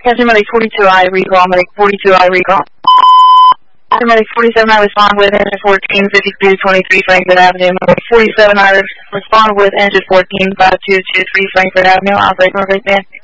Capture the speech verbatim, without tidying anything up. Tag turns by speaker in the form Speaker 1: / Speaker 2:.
Speaker 1: Captain Medic forty-two, I recall. Medic forty-two, I recall. Captain Medic forty-seven, I respond with engine fourteen, fifty-two twenty-three Frankfurt Avenue. Medic forty-seven, I respond with engine fourteen, five two two three Frankfurt Avenue. Operate Norfolk Band.